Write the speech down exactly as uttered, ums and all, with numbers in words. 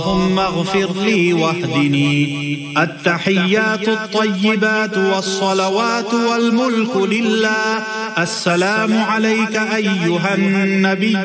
اللهم اغفر لي واهدني. التحيات الطيبات والصلوات والملك لله. السلام عليك أيها النبي